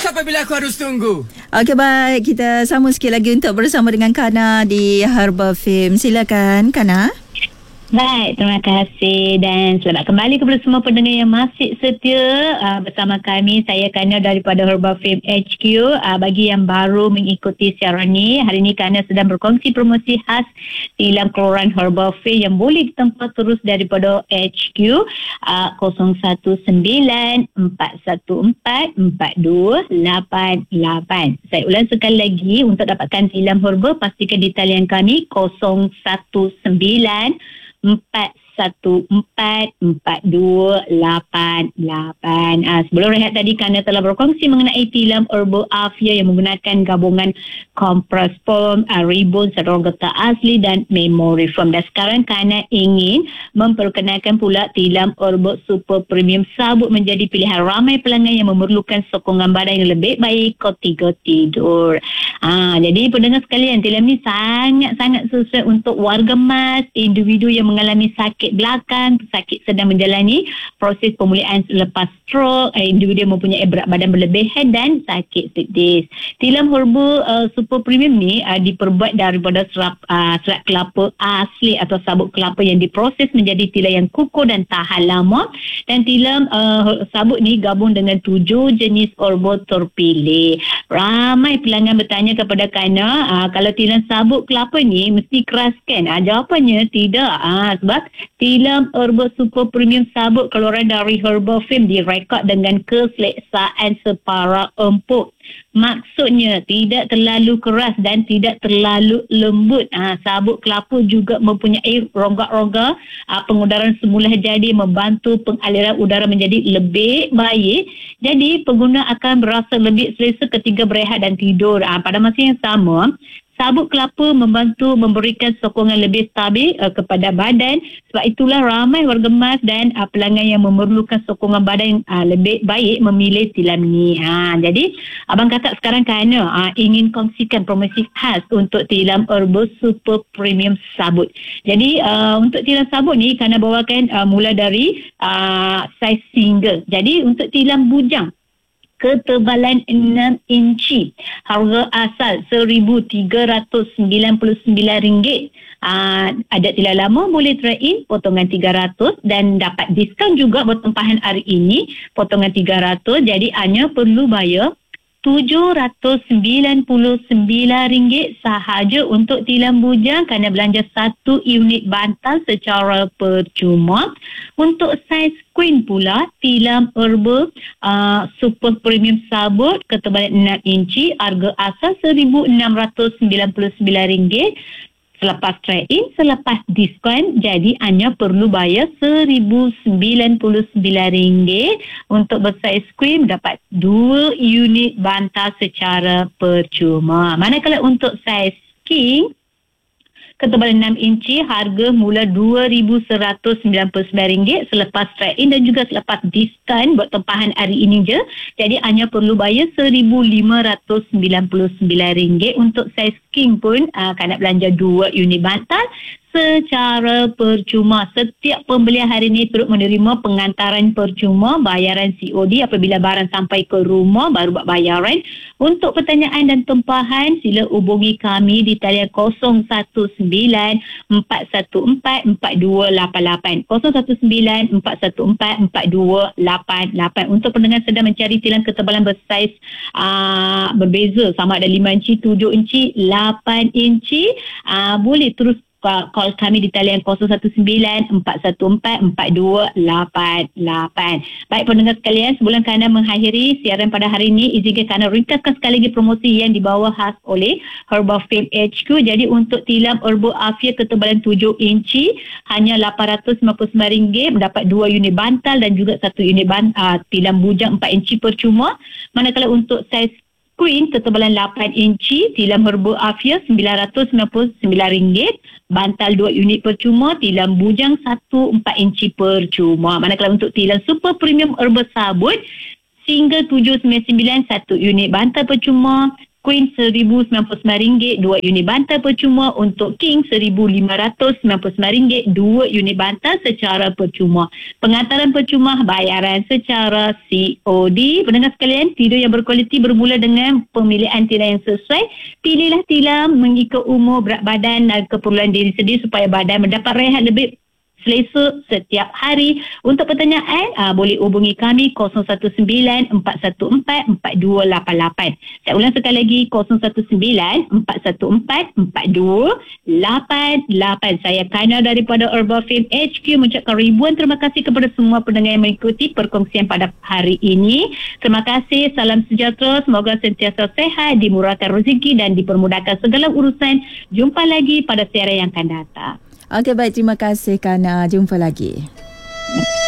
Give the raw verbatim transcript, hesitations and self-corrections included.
Siapa bila aku harus tunggu? Okey, baik. Kita sambung sikit lagi untuk bersama dengan Kana di Herbal Fame. Silakan, Kana. Baik, terima kasih dan selamat kembali kepada semua pendengar yang masih setia uh, bersama kami. Saya Kana daripada Herbal Fame H Q. Uh, bagi yang baru mengikuti siaran ni, hari ni Kana sedang berkongsi promosi khas tilam keluaran Herbal Fame yang boleh ditempat terus daripada H Q uh, kosong satu sembilan empat satu empat empat dua lapan lapan. Saya ulang sekali lagi, untuk dapatkan tilam herbal pastikan di talian kami kosong satu sembilan empat satu empat empat dua lapan lapan. Ah, sebelum rehat tadi Kana telah berkongsi mengenai tilam Herbal Afia yang menggunakan gabungan Compress Foam, uh, Ribon, serta getah asli dan Memory Foam. Dan sekarang Kana ingin memperkenalkan pula tilam Herbal Super Premium Sabut menjadi pilihan ramai pelanggan yang memerlukan sokongan badan yang lebih baik ketika tidur. Ah, jadi pendengar sekalian, tilam ni sangat-sangat sesuai untuk warga emas, individu yang mengalami sakit belakang, sakit sedang menjalani proses pemulihan selepas stroke, individu yang mempunyai berat badan berlebihan dan sakit slip disc. Tilam herbal uh, super premium ni uh, diperbuat daripada serat, uh, serat kelapa asli atau sabut kelapa yang diproses menjadi tilam yang kukuh dan tahan lama. Dan tilam uh, sabut ni gabung dengan tujuh jenis herbal terpilih. Ramai pelanggan bertanya kepada Kana, uh, kalau tilam sabut kelapa ni mesti keras kan? Uh, jawapannya tidak. Uh, sebab tilam herbal super premium sabut keluaran dari Herbal Fame direkod dengan keseleksaan separa empuk. Maksudnya tidak terlalu keras dan tidak terlalu lembut. Ha, sabut kelapa juga mempunyai rongga-rongga ha, pengudaran semula jadi membantu pengaliran udara menjadi lebih baik. Jadi pengguna akan berasa lebih selesa ketika berehat dan tidur. Ha, pada masa yang sama, sabut kelapa membantu memberikan sokongan lebih stabil uh, kepada badan. Sebab itulah ramai warga emas dan uh, pelanggan yang memerlukan sokongan badan uh, lebih baik memilih tilam ni. Ha, jadi abang kata sekarang Kana uh, ingin kongsikan promosi khas untuk tilam herbal super premium sabut. Jadi uh, untuk tilam sabut ni Kana bawakan uh, mula dari uh, saiz single. Jadi untuk tilam bujang ketebalan enam inci, harga asal seribu tiga ratus sembilan puluh sembilan ringgit. Uh, ada tilam lama boleh trade in potongan tiga ratus dan dapat diskaun juga bertempahan hari ini potongan tiga ratus. Jadi hanya perlu bayar tujuh ratus sembilan puluh sembilan ringgit sahaja untuk tilam bujang kerana belanja satu unit bantal secara percuma. Untuk saiz queen pula, tilam herbal uh, super premium sabut ketebalan enam inci, harga asal seribu enam ratus sembilan puluh sembilan ringgit. Selepas trade-in, selepas diskaun, jadi hanya perlu bayar seribu sembilan puluh sembilan ringgit. Untuk bersaiz queen dapat dua unit bantal secara percuma. Manakala untuk saiz king, ketebalan enam inci, harga mula dua ribu seratus sembilan puluh sembilan ringgit selepas trade-in dan juga selepas diskaun bertempahan hari ini je. Jadi hanya perlu bayar seribu lima ratus sembilan puluh sembilan ringgit. Untuk saiz king pun uh, kan nak belanja dua unit bantal secara percuma. Setiap pembelian hari ini turut menerima pengantaran percuma, bayaran C O D apabila barang sampai ke rumah baru buat bayaran. Untuk pertanyaan dan tempahan sila hubungi kami di talian kosong satu sembilan empat satu empat empat dua lapan lapan kosong satu sembilan empat satu empat empat dua lapan lapan. Untuk pendengar sedang mencari tilam ketebalan bersaiz uh, berbeza sama ada lima inci, tujuh inci, lapan inci, uh, boleh terus call kami di talian kosong satu sembilan empat satu empat empat dua lapan lapan. Baik pendengar sekalian, sebelum Kana mengakhiri siaran pada hari ini, izinkan Kana ringkaskan sekali lagi promosi yang dibawa khas oleh Herbal Fame H Q. Jadi untuk tilam Herbal Afia ketebalan tujuh inci hanya lapan ratus lima puluh sembilan ringgit, mendapat dua unit bantal dan juga satu unit ban, uh, tilam bujang empat inci percuma. Manakala untuk saiz queen ketebalan lapan inci, tilam Herbal Afia sembilan ratus sembilan puluh sembilan ringgit, bantal dua unit percuma, tilam bujang satu empat inci percuma. Manakala untuk tilam super premium herbal sabut single tujuh sembilan sembilan, satu unit bantal percuma, Queen seribu sembilan puluh sembilan ringgit dua unit bantal percuma. Untuk King seribu lima ratus sembilan puluh sembilan ringgit dua unit bantal secara percuma. Pengantaran percuma, bayaran secara C O D. Pendengar sekalian, tidur yang berkualiti bermula dengan pemilihan tilam yang sesuai. Pilihlah tilam mengikut umur, berat badan dan keperluan diri sendiri supaya badan mendapat rehat lebih selesa setiap hari. Untuk pertanyaan, aa, boleh hubungi kami kosong satu sembilan empat satu empat empat dua lapan lapan. Saya ulang sekali lagi, kosong satu sembilan empat satu empat empat dua lapan lapan. Saya Kana daripada Herbal Fame H Q mengucapkan ribuan terima kasih kepada semua pendengar yang mengikuti perkongsian pada hari ini. Terima kasih, salam sejahtera, semoga sentiasa sehat, dimurahkan rezeki dan dipermudahkan segala urusan. Jumpa lagi pada siaran yang akan datang. Okey, baik. Terima kasih, Kana. Jumpa lagi.